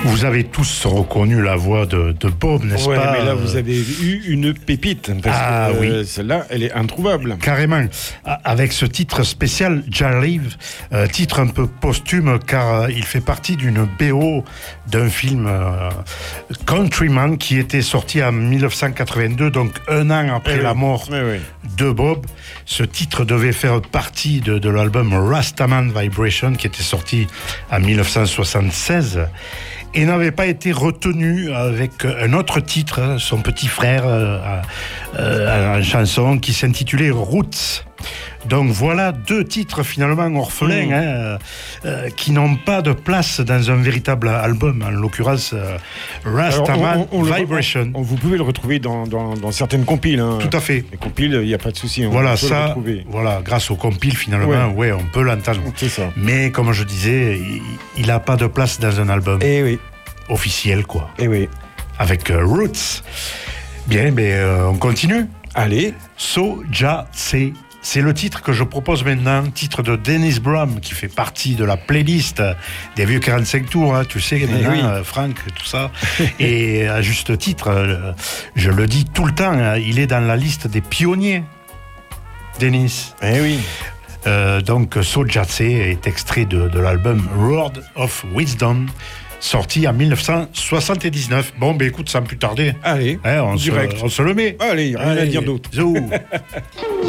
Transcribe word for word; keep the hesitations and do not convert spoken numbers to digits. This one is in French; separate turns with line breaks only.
Vous avez tous reconnu la voix de, de Bob, n'est-ce
ouais,
pas?
Mais là, vous avez eu une pépite. Parce
ah
que,
oui.
Euh, celle-là, elle est introuvable.
Carrément. Avec ce titre spécial, Jalive, euh, titre un peu posthume car euh, il fait partie d'une B O d'un film euh, Countryman qui était sorti en dix-neuf cent quatre-vingt-deux, donc un an après
eh
la
oui.
mort
eh oui.
de Bob. Ce titre devait faire partie de, de l'album Rastaman Vibration qui était sorti en dix-neuf cent soixante-seize et n'avait pas été retenu avec un autre titre, son petit frère euh, euh, en chanson qui s'intitulait Roots. Donc voilà deux titres finalement orphelins mmh. hein, euh, qui n'ont pas de place dans un véritable album, en l'occurrence euh, Rastaman on, on, on Vibration.
Le, on, on, vous pouvez le retrouver dans, dans, dans certaines compiles. Hein.
Tout à fait.
Les compiles, il n'y a pas de souci.
Voilà, ça, voilà, grâce aux compiles finalement, ouais. ouais, on peut l'entendre.
C'est ça.
Mais comme je disais, il n'a pas de place dans un album
eh oui.
officiel, quoi.
Eh oui.
Avec euh, Roots. Bien, mais euh, on continue.
Allez.
So Ja Se. C'est le titre que je propose maintenant, titre de Dennis Brown, qui fait partie de la playlist des vieux quarante-cinq tours, hein, tu sais, maintenant,
oui.
euh, Franck, tout ça. Et à juste titre, euh, je le dis tout le temps, hein, il est dans la liste des pionniers, Dennis.
Eh oui.
Euh, donc, So Ja Se est extrait de, de l'album Word of Wisdom, sorti en dix-neuf cent soixante-dix-neuf. Bon, ben écoute, sans plus tarder.
Allez,
hein, on,
direct.
Se, on se le met.
Allez, rien Allez, à dire d'autre.